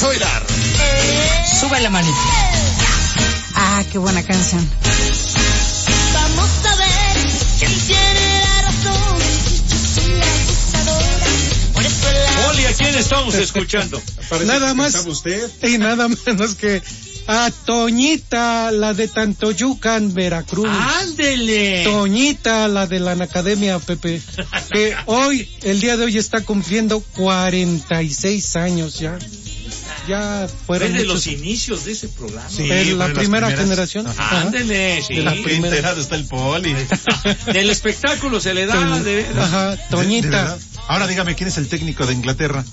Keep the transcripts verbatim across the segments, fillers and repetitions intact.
a bailar. Sube la manita. Ah, qué buena canción. Vamos a ver quién tiene la razón. Yo soy la acusadora. Por eso la... Oli, ¿a quién estamos escuchando? Nada más. Usted? Y nada menos que a Toñita, la de Tantoyucan, Veracruz. ¡Ándele! Toñita, la de la Academia, Pepe, que hoy, el día de hoy está cumpliendo cuarenta y seis años ya. Ya fueron Desde muchos... los inicios de ese programa. Sí, de la primera primeras... generación. Ajá. Ándele, sí. De la Qué primera... enterado está el Poli. Del espectáculo se le da. Toñ... De... Ajá, Toñita. ¿De, de Ahora dígame, ¿quién es el técnico de Inglaterra?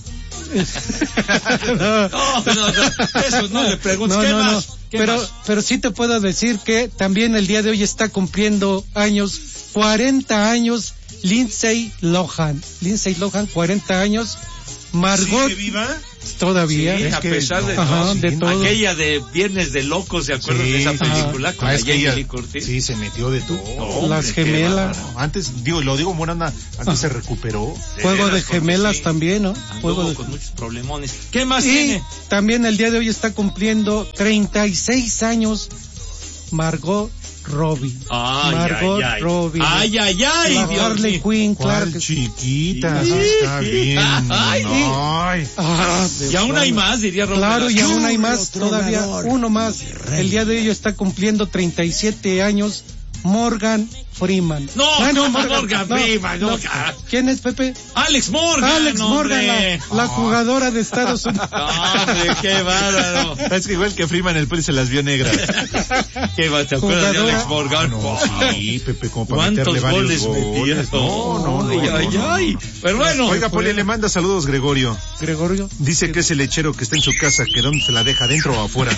no, no, no, no, eso no le preguntes. No, ¿Qué no, más? no. ¿Qué pero, más? pero sí te puedo decir que también el día de hoy está cumpliendo años, cuarenta años, Lindsay Lohan. Lindsay Lohan, cuarenta años. Margot. ¿Sigue viva? Todavía. Sí, es a que, pesar de, ajá, todo, de sí. todo. Aquella de Viernes de Locos, ¿se acuerdan Sí, de esa película? ajá. Con Ah, la es que Jamie ella- Lee Curtis. Sí, se metió de todo. No, hombre, Las qué gemelas. bárbaro. Antes, digo, lo digo buena onda, antes Ah. se recuperó. Juego de veras, porque gemelas sí, también, ¿no? Anduvo Juego de... con muchos problemones. ¿Qué más Y tiene? también el día de hoy está cumpliendo treinta y seis años Margot Robbie. Ay, Margot ay, ay. Robbie. Ay, ay, ay, La Dios Harley mío. Quinn, claro ¿Cuál que sí. chiquita? Sí. Está bien. Ay. Ay. Ah, Y aún hay más, diría Rob Claro, y Velasco. aún hay más, todavía uno más. El día de hoy está cumpliendo treinta y siete años Morgan Freeman. No, Ah, no, Morgan Freeman, no, cara. ¿Quién es, Pepe? Alex Morgan. Alex Morgan, hombre. la, la jugadora de Estados Unidos. Hombre, qué bárbaro. Es que igual que Freeman, el Poli se las vio negras. ¿Qué va? ¿Te acuerdas de Jugadora. Alex Morgan? No, sí, Pepe, como para ¿Cuántos meterle varios goles metía? goles. No, no, no. Ay, no, ay, no. ay. Pero bueno. Oiga, Poli, le manda saludos Gregorio. Gregorio. Dice que es el lechero que está en su casa, que dónde se la deja, adentro o afuera.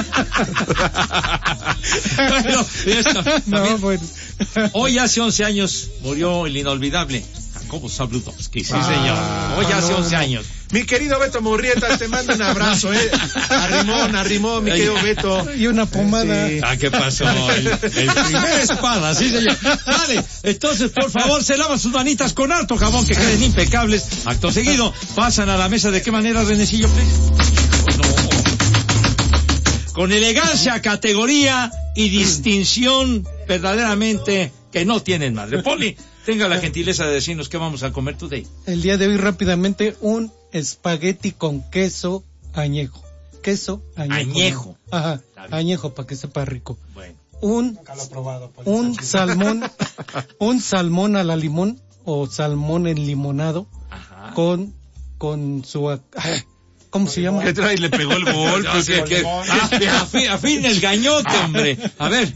Bueno, esta- No, también, bueno. hoy hace once años murió el inolvidable Jacobo Zabludovsky. Sí, Ah, señor. Hoy hace no, once no. años. Mi querido Beto Murrieta, te mando un abrazo, eh. Arrimón, arrimón, mi querido Beto. Y una pomada. Sí. Ah, ¿qué pasó? El, el primer espada, sí, señor. Vale, entonces, por favor, se lavan sus manitas con harto jabón que queden impecables. Acto seguido, pasan a la mesa. ¿De qué manera, Renecillo, please? No. Con elegancia, categoría y distinción verdaderamente que no tienen madre. Poli, tenga la gentileza de decirnos qué vamos a comer today. El día de hoy rápidamente un espagueti con queso añejo. Queso añejo. Añejo. Ajá, Está bien. añejo para que sepa rico. Bueno. Un un salmón, un salmón a la limón o salmón en limonado Ajá. con con su ah, ¿cómo se llama? ¿Qué trae? Le pegó el gol. No, que- que- ah, afi- afina el gañote, hombre. A ver.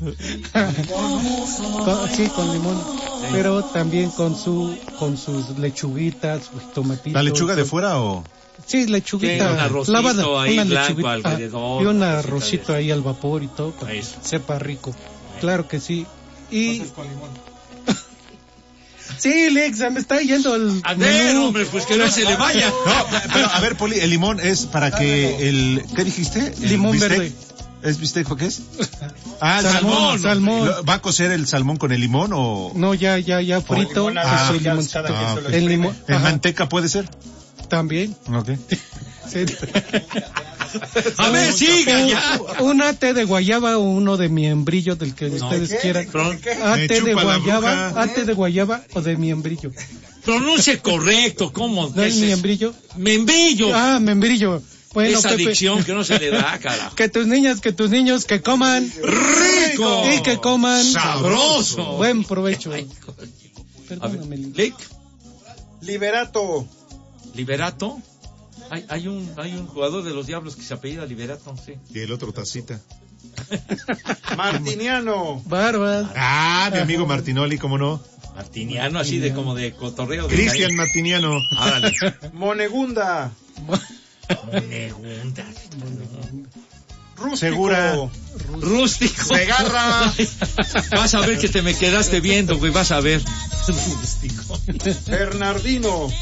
Con- sí, con limón, pero también con su con sus lechuguitas, sus tomatitos. ¿La lechuga de fuera o...? Sí, lechuguita Sí, un arrocito lavada, ahí una blanco lechuguita, alrededor, y un una cosita arrocito de ahí al vapor y todo para que Eso. sepa rico. Claro que sí. Y sí, Lex, se me está yendo el A ver, menú. hombre, pues que no se le vaya. No, pero a ver, Poli, el limón es para que el... ¿Qué dijiste? ¿El Limón bistec? verde. ¿Es bistec o qué es? Ah, el Salmón, salmón. salmón. ¿Lo- ¿Va a cocer el salmón con el limón o...? No, ya, ya, ya frito, limón, que ah, soy ya, limoncito. ah, ok. El limón, ¿En ajá, manteca puede ser? también. Ok. Sí. A ver, siga ya. Un ate de guayaba o uno de miembrillo del que No. ustedes ¿Qué? quieran. Pro- Ate de Me chupa la guayaba, bruja. ate de guayaba o de miembrillo. Pronuncie correcto, ¿cómo? ¿No ¿Qué es es eso? miembrillo? Membrillo. Ah, membrillo. Bueno, Esa Pepe, adicción que no se le da, carajo. que tus niñas, que tus niños que coman ¡Rico! y que coman ¡Sabroso! buen provecho. Ay, a ver, Perdóname, Lick. Lick, Liberato. Liberato. Hay, hay un hay un jugador de los Diablos que se apellida Liberato, sí. Y el otro tacita. Martiniano. Bárbara. Ah, mi amigo Martinoli, ¿cómo no? Martiniano, así de como de cotorreo. de Cristian cariño. Martiniano. Árale. Monegunda. Monegunda. Rústico. Segura. Rústico. Segarra. Vas a ver que te me quedaste viendo, güey, vas a ver. Rústico. Bernardino.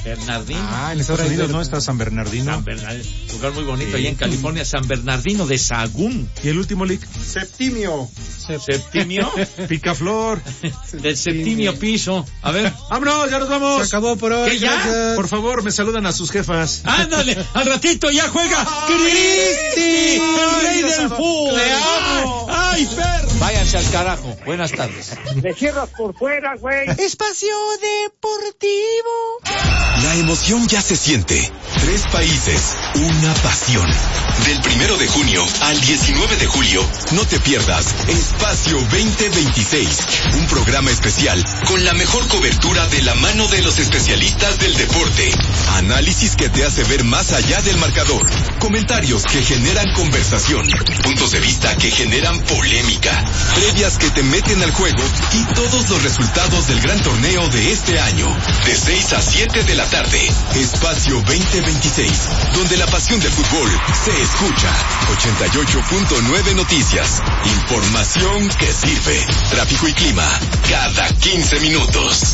Bernardino. Ah, en Estados Unidos, ¿no? Está San Bernardino. San Bernardino. Lugar muy bonito, Sí. allá en California, San Bernardino de Sahagún. ¿Y el último leak? Septimio. Septimio. Picaflor. Del septimio piso. A ver. ¡Vámonos! ¡Ya nos vamos! Se acabó por hoy. ¿Qué, ya? Gracias. Por favor, me saludan a sus jefas. Ándale, al ratito ya juega Cristi, el rey del fútbol. ¡Le amo! ¡Ay, perro! Váyanse al carajo. Buenas tardes. Me cierras por fuera, güey. Espacio Deportivo. La emoción ya se siente. Tres países, una pasión. Del primero de junio al diecinueve de julio, no te pierdas Espacio veinte veintiséis, un programa especial con la mejor cobertura de la mano de los especialistas del deporte. Análisis que te hace ver más allá del marcador. Comentarios que generan conversación. Puntos de vista que generan polémica. Previas que te meten al juego y todos los resultados del gran torneo de este año. De seis a siete de la tarde. Espacio veinte veintiséis, donde la pasión del fútbol se escucha. ochenta y ocho punto nueve Noticias. Información que sirve. Tráfico y clima cada quince minutos.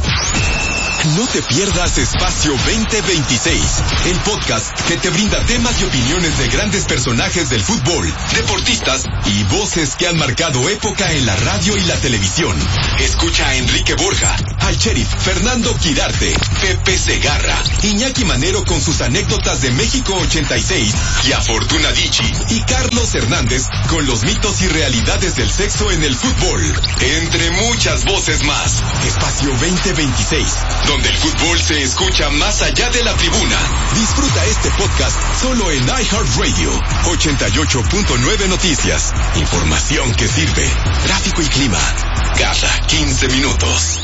No te pierdas Espacio veinte veintiséis, el podcast que te brinda temas y opiniones de grandes personajes del fútbol, deportistas y voces que han marcado época en la radio y la televisión. Escucha a Enrique Borja, al sheriff Fernando Quirarte, Pepe Segarra, Iñaki Manero con sus anécdotas de México ochenta y seis y a Fortuna Dicci y Carlos Hernández con los mitos y realidades del sexo en el fútbol. Entre muchas voces más. Espacio veinte veintiséis, donde el fútbol se escucha más allá de la tribuna. Disfruta este podcast solo en iHeartRadio. ochenta y ocho punto nueve Noticias. Información que sirve. Tráfico y clima cada quince minutos.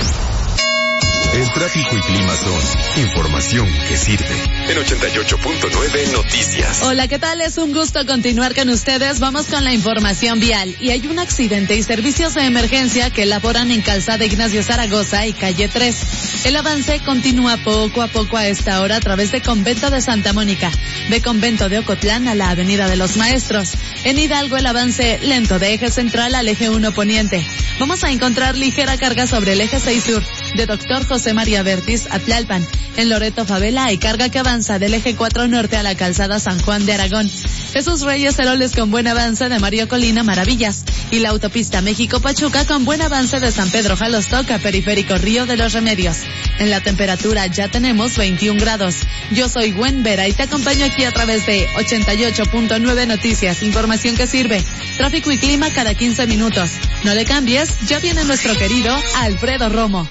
El tráfico y clima son información que sirve. En ochenta y ocho punto nueve Noticias. Hola, ¿qué tal? Es un gusto continuar con ustedes. Vamos con la información vial. Y hay un accidente y servicios de emergencia que elaboran en Calzada Ignacio Zaragoza y Calle tres. El avance continúa poco a poco a esta hora a través de Convento de Santa Mónica, de Convento de Ocotlán a la Avenida de los Maestros. En Hidalgo el avance lento de Eje Central al Eje uno Poniente. Vamos a encontrar ligera carga sobre el Eje seis Sur, de Doctor José María Bertis a Tlalpan. En Loreto Favela hay carga que avanza del Eje cuatro Norte a la Calzada San Juan de Aragón. Jesús Reyes Heroles con buen avance de Mario Colina Maravillas. Y la autopista México-Pachuca con buen avance de San Pedro Jalostoc a Periférico Río de los Remedios. En la temperatura ya tenemos veintiún grados. Yo soy Gwen Vera y te acompaño aquí a través de ochenta y ocho punto nueve Noticias. Información que sirve. Tráfico y clima cada quince minutos. No le cambies, ya viene nuestro querido Alfredo Romo.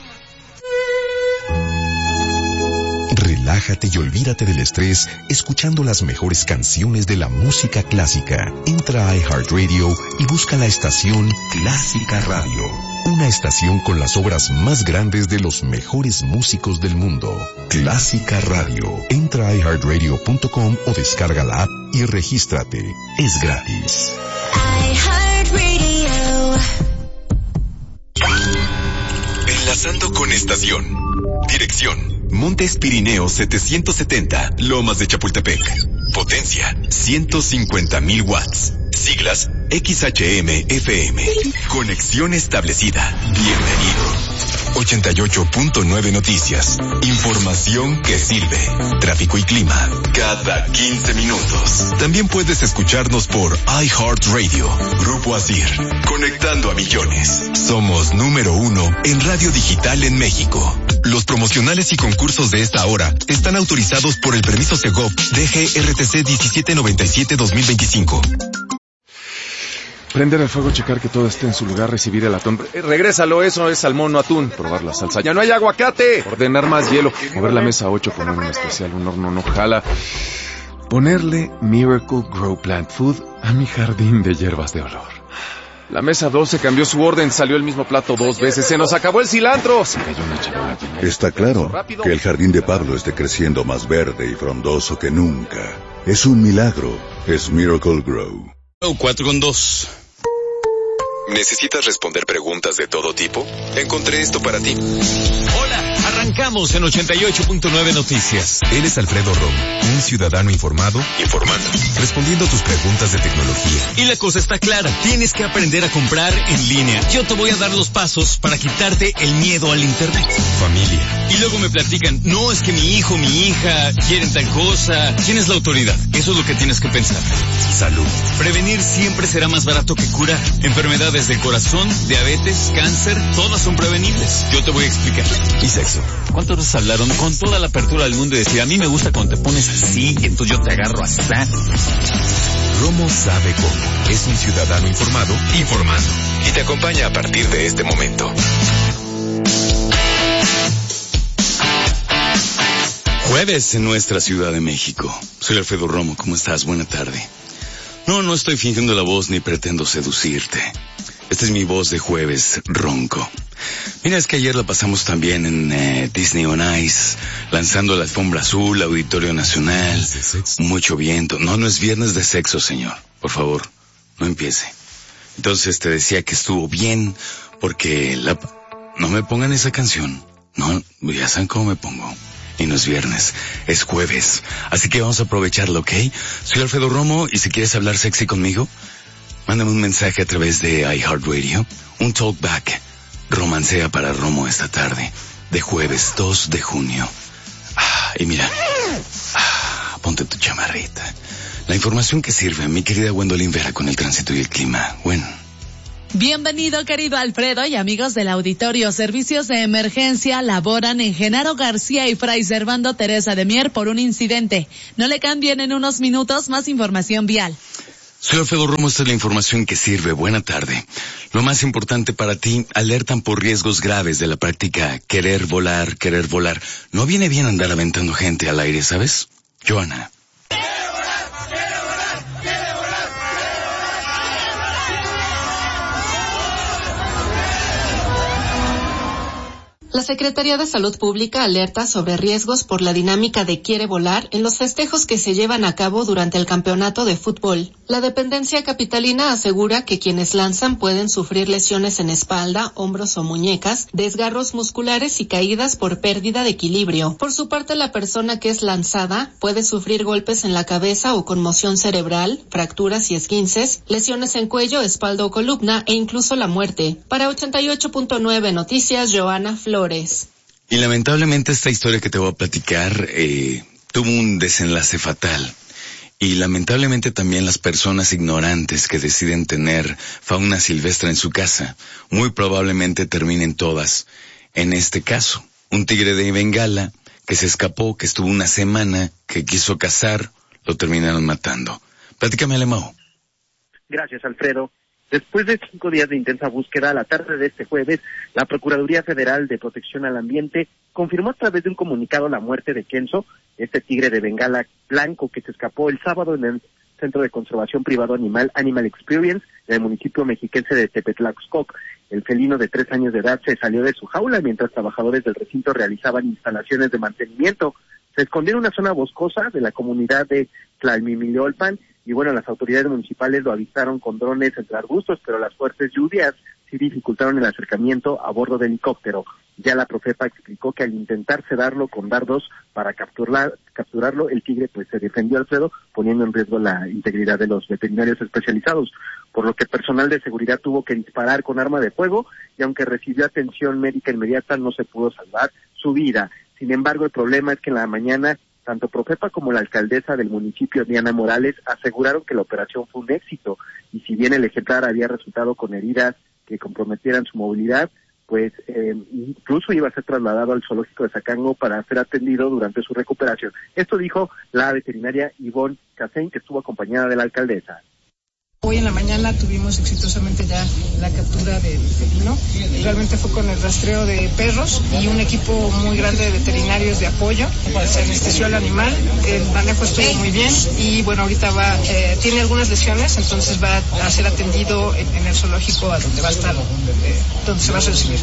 Relájate y olvídate del estrés escuchando las mejores canciones de la música clásica. Entra a iHeartRadio y busca la estación Clásica Radio. Una estación con las obras más grandes de los mejores músicos del mundo. Clásica Radio. Entra a i heart radio punto com o descarga la app y regístrate. Es gratis. iHeartRadio. Enlazando con estación. Dirección: Montes Pirineos setecientos setenta, Lomas de Chapultepec. Potencia: ciento cincuenta mil watts. Siglas: X H M F M. Conexión establecida. Bienvenido. ochenta y ocho punto nueve Noticias. Información que sirve. Tráfico y clima cada quince minutos. También puedes escucharnos por iHeartRadio. Grupo Asir. Conectando a millones. Somos número uno en radio digital en México. Los promocionales y concursos de esta hora están autorizados por el permiso Segov D G R T C diecisiete noventa y siete dos mil veinticinco. Prender el fuego, checar que todo esté en su lugar, recibir el atún. Eh, regrésalo, eso es salmón, no atún. Probar la salsa. ¡Ya no hay aguacate! Ordenar más hielo. Mover la mesa ocho, poner un especial, un horno no jala. Ponerle Miracle Grow Plant Food a mi jardín de hierbas de olor. La mesa doce cambió su orden, salió el mismo plato dos veces. ¡Se nos acabó el cilantro! Se cayó una charola. Está claro que el jardín de Pablo esté creciendo más verde y frondoso que nunca. Es un milagro. Es Miracle Grow. cuatro con dos. ¿Necesitas responder preguntas de todo tipo? Encontré esto para ti. Hola, arranca. Arrancamos en ochenta y ocho punto nueve Noticias. Él es Alfredo Romo, un ciudadano informado, informando, respondiendo a tus preguntas de tecnología. Y la cosa está clara, tienes que aprender a comprar en línea. Yo te voy a dar los pasos para quitarte el miedo al internet. Familia. Y luego me platican, no, es que mi hijo, mi hija quieren tal cosa. ¿Quién es la autoridad? Eso es lo que tienes que pensar. Salud. Prevenir siempre será más barato que curar. Enfermedades del corazón, diabetes, cáncer, todas son prevenibles. Yo te voy a explicar. Y sexo. ¿Cuántas veces hablaron con toda la apertura del mundo y decir, a mí me gusta cuando te pones así, y entonces yo te agarro hasta? Romo sabe cómo. Es un ciudadano informado, informando. Y te acompaña a partir de este momento. Jueves en nuestra Ciudad de México. Soy Alfredo Romo, ¿cómo estás? Buena tarde. No, no estoy fingiendo la voz ni pretendo seducirte. Esta es mi voz de jueves ronco. Mira, es que ayer la pasamos también en eh, Disney on Ice, lanzando la alfombra azul, Auditorio Nacional, mucho viento. No, no es viernes de sexo, señor. Por favor, no empiece. Entonces te decía que estuvo bien, porque la... no me pongan esa canción. No, ya saben cómo me pongo. Y no es viernes, es jueves. Así que vamos a aprovecharlo, ¿ok? Soy Alfredo Romo y si quieres hablar sexy conmigo, mándame un mensaje a través de iHeartRadio, un talkback. Romancea para Romo esta tarde, de jueves dos de junio. Ah, y mira, ah, ponte tu chamarrita. La información que sirve, mi querida Gwendolyn Vera, con el tránsito y el clima. Bueno. Bienvenido, querido Alfredo y amigos del auditorio. Servicios de emergencia laboran en Genaro García y Fray Servando Teresa de Mier por un incidente. No le cambien, en unos minutos más información vial. Soy Alfredo Romo, esta es la información que sirve. Buena tarde. Lo más importante para ti, alertan por riesgos graves de la práctica querer volar, querer volar. No viene bien andar aventando gente al aire, ¿sabes? Joana. La Secretaría de Salud Pública alerta sobre riesgos por la dinámica de Quiere Volar en los festejos que se llevan a cabo durante el campeonato de fútbol. La dependencia capitalina asegura que quienes lanzan pueden sufrir lesiones en espalda, hombros o muñecas, desgarros musculares y caídas por pérdida de equilibrio. Por su parte, la persona que es lanzada puede sufrir golpes en la cabeza o conmoción cerebral, fracturas y esguinces, lesiones en cuello, espalda o columna e incluso la muerte. Para ochenta y ocho punto nueve Noticias, Joana Flores. Y lamentablemente esta historia que te voy a platicar eh, tuvo un desenlace fatal. Y lamentablemente también las personas ignorantes que deciden tener fauna silvestre en su casa, muy probablemente terminen todas en este caso. Un tigre de Bengala que se escapó, que estuvo una semana, que quiso cazar, lo terminaron matando. Platícame, Alemão. Gracias, Alfredo. Después de cinco días de intensa búsqueda, a la tarde de este jueves, la Procuraduría Federal de Protección al Ambiente confirmó a través de un comunicado la muerte de Kenzo, este tigre de Bengala blanco que se escapó el sábado en el Centro de Conservación Privado Animal Animal Experience del municipio mexiquense de Tepetlaxcoc. El felino de tres años de edad se salió de su jaula mientras trabajadores del recinto realizaban instalaciones de mantenimiento. Se escondió en una zona boscosa de la comunidad de Tlalmimilolpan. Y bueno, las autoridades municipales lo avistaron con drones entre arbustos, pero las fuertes lluvias sí dificultaron el acercamiento a bordo de helicóptero. Ya la Profepa explicó que al intentar sedarlo con dardos para capturar, capturarlo, el tigre pues se defendió, Alfredo, poniendo en riesgo la integridad de los veterinarios especializados, por lo que personal de seguridad tuvo que disparar con arma de fuego y aunque recibió atención médica inmediata no se pudo salvar su vida. Sin embargo, el problema es que en la mañana tanto Profepa como la alcaldesa del municipio, Diana Morales, aseguraron que la operación fue un éxito y si bien el ejemplar había resultado con heridas que comprometieran su movilidad, pues eh, incluso iba a ser trasladado al zoológico de Zacango para ser atendido durante su recuperación. Esto dijo la veterinaria Ivonne Casein, que estuvo acompañada de la alcaldesa. Hoy en la mañana tuvimos exitosamente ya la captura del felino. Realmente fue con el rastreo de perros y un equipo muy grande de veterinarios de apoyo. Se anestesió al animal, el manejo estuvo muy bien y bueno, ahorita va, eh, tiene algunas lesiones, entonces va a ser atendido en, en el zoológico a donde va a estar, eh, donde se va a recibir.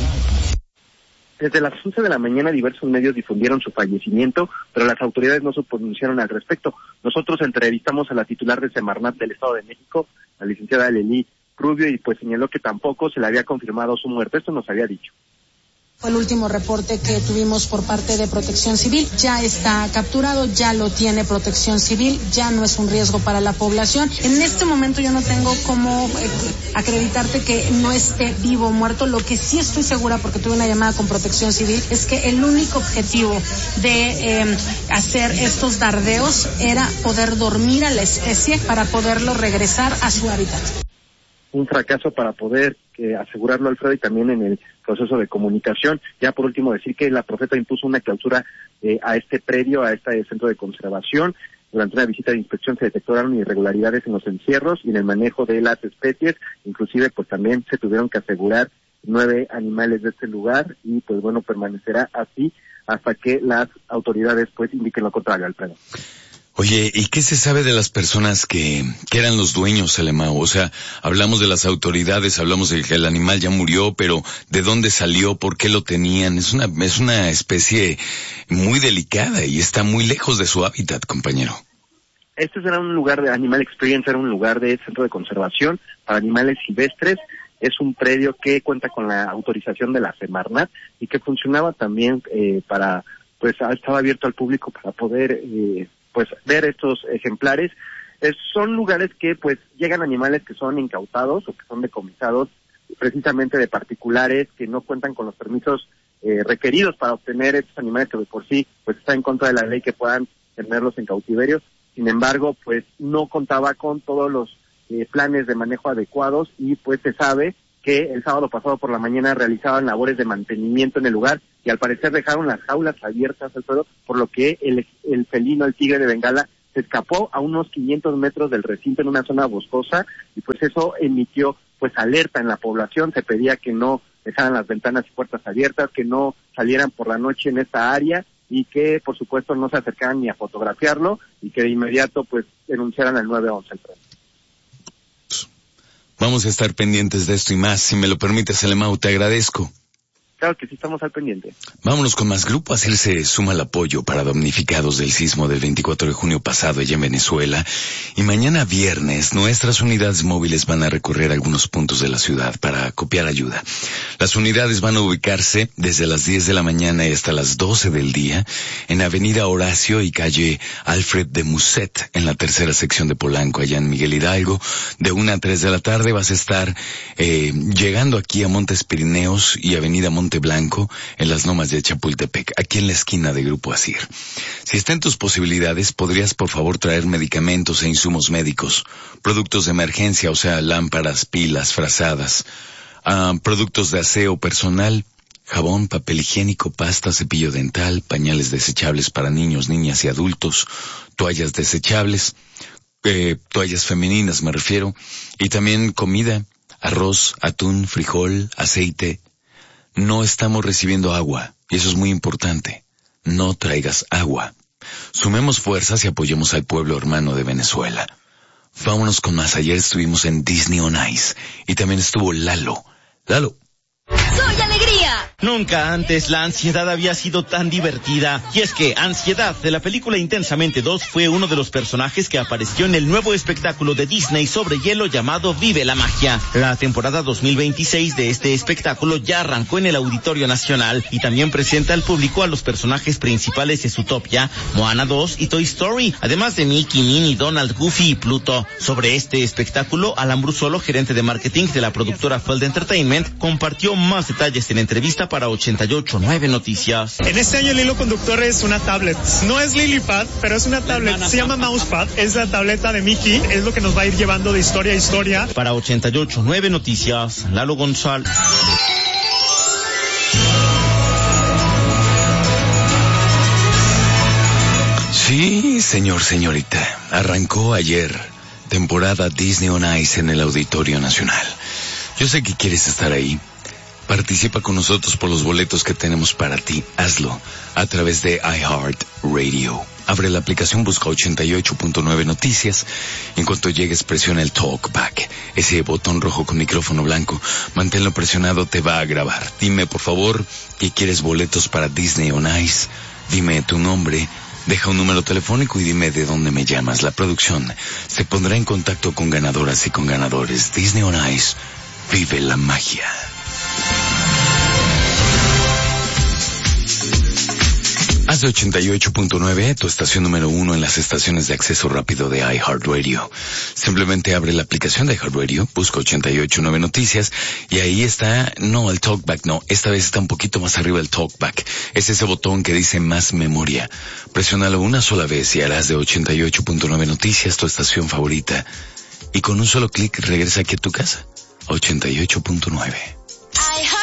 Desde las once de la mañana diversos medios difundieron su fallecimiento, pero las autoridades no se pronunciaron al respecto. Nosotros entrevistamos a la titular de Semarnat del Estado de México, la licenciada Lely Rubio, y pues señaló que tampoco se le había confirmado su muerte. Esto nos había dicho. Fue el último reporte que tuvimos por parte de Protección Civil. Ya está capturado, ya lo tiene Protección Civil, ya no es un riesgo para la población. En este momento yo no tengo cómo eh, acreditarte que no esté vivo o muerto. Lo que sí estoy segura, porque tuve una llamada con Protección Civil, es que el único objetivo de eh, hacer estos dardeos era poder dormir a la especie para poderlo regresar a su hábitat. Un fracaso para poder eh, asegurarlo, Alfredo, y también en el proceso de comunicación. Ya por último decir que la Profepa impuso una clausura eh, a este predio, a este centro de conservación. Durante una visita de inspección se detectaron irregularidades en los encierros y en el manejo de las especies. Inclusive pues también se tuvieron que asegurar nueve animales de este lugar y pues bueno, permanecerá así hasta que las autoridades pues indiquen lo contrario, Alfredo. Oye, ¿y qué se sabe de las personas que, que eran los dueños, Alemão? O sea, hablamos de las autoridades, hablamos de que el animal ya murió, pero ¿de dónde salió? ¿Por qué lo tenían? Es una, es una especie muy delicada y está muy lejos de su hábitat, compañero. Este era un lugar de Animal Experience, era un lugar de centro de conservación para animales silvestres. Es un predio que cuenta con la autorización de la Semarnat y que funcionaba también eh, para, pues estaba abierto al público para poder eh, pues ver estos ejemplares. Eh, son lugares que pues llegan animales que son incautados o que son decomisados precisamente de particulares que no cuentan con los permisos eh, requeridos para obtener estos animales que de por sí pues está en contra de la ley que puedan tenerlos en cautiverio. Sin embargo, pues no contaba con todos los eh, planes de manejo adecuados y pues se sabe que el sábado pasado por la mañana realizaban labores de mantenimiento en el lugar y al parecer dejaron las jaulas abiertas al suelo, por lo que el, el felino, el tigre de Bengala, se escapó a unos quinientos metros del recinto en una zona boscosa y pues eso emitió pues alerta en la población. Se pedía que no dejaran las ventanas y puertas abiertas, que no salieran por la noche en esta área y que por supuesto no se acercaran ni a fotografiarlo y que de inmediato pues denunciaran al nueve once. Vamos a estar pendientes de esto y más. Si me lo permites, Alemão, te agradezco. Claro que sí, estamos al pendiente. Vámonos con más Grupo Asir se suma al apoyo para damnificados del sismo del veinticuatro de junio pasado allá en Venezuela. Y mañana viernes nuestras unidades móviles van a recorrer algunos puntos de la ciudad para copiar ayuda. Las unidades van a ubicarse desde las diez de la mañana y hasta las doce del día en Avenida Horacio y calle Alfred de Musset en la tercera sección de Polanco, allá en Miguel Hidalgo. De una a tres de la tarde vas a estar eh, llegando aquí a Montes Pirineos y Avenida Monte Blanco en las lomas de Chapultepec, aquí en la esquina de Grupo Asir. Si está en tus posibilidades, podrías por favor traer medicamentos e insumos médicos, productos de emergencia, o sea, lámparas, pilas, frazadas, uh, productos de aseo personal, jabón, papel higiénico, pasta, cepillo dental, pañales desechables para niños, niñas y adultos, toallas desechables, eh, toallas femeninas me refiero, y también comida, arroz, atún, frijol, aceite. No estamos recibiendo agua, y eso es muy importante. No traigas agua. Sumemos fuerzas y apoyemos al pueblo hermano de Venezuela. Vámonos con más. Ayer estuvimos en Disney on Ice, y también estuvo Lalo. Lalo. ¡Soy alegría! Nunca antes la ansiedad había sido tan divertida. Y es que Ansiedad, de la película Intensamente dos, fue uno de los personajes que apareció en el nuevo espectáculo de Disney sobre hielo llamado Vive la Magia. La temporada dos mil veintiséis de este espectáculo ya arrancó en el Auditorio Nacional y también presenta al público a los personajes principales de Zootopia, Moana dos y Toy Story, además de Mickey, Minnie, Donald, Goofy y Pluto. Sobre este espectáculo, Alan Brusolo, gerente de marketing de la productora Feld Entertainment, compartió más detalles en entrevista para ochenta y ocho nueve Noticias. En este año el hilo conductor es una tablet. No es Lilypad, pero es una tablet. Se llama Mousepad. Es la tableta de Mickey. Es lo que nos va a ir llevando de historia a historia. Para ochenta y ocho nueve Noticias, Lalo González. Sí, señor, señorita. Arrancó ayer temporada Disney on Ice en el Auditorio Nacional. Yo sé que quieres estar ahí. Participa con nosotros por los boletos que tenemos para ti. Hazlo a través de iHeartRadio. Abre la aplicación, busca ochenta y ocho punto nueve Noticias. En cuanto llegues, presiona el Talkback, ese botón rojo con micrófono blanco. Manténlo presionado, te va a grabar. Dime, por favor, que quieres boletos para Disney on Ice. Dime tu nombre, deja un número telefónico y dime de dónde me llamas. La producción se pondrá en contacto con ganadoras y con ganadores. Disney on Ice, vive la magia. Haz de ochenta y ocho punto nueve tu estación número uno en las estaciones de acceso rápido de iHeartRadio. Simplemente abre la aplicación de iHeartRadio, busca ochenta y ocho punto nueve Noticias y ahí está, no, el Talkback no, esta vez está un poquito más arriba el Talkback. Es ese botón que dice más memoria. Presiónalo una sola vez y harás de ochenta y ocho punto nueve Noticias tu estación favorita. Y con un solo clic regresa aquí a tu casa. ochenta y ocho punto nueve.